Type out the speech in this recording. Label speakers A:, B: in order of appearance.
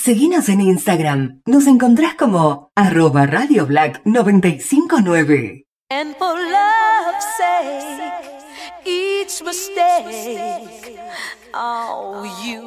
A: Seguinos en Instagram. Nos encontrás como @RadioBlack959.
B: And for love's sake, each mistake, oh, you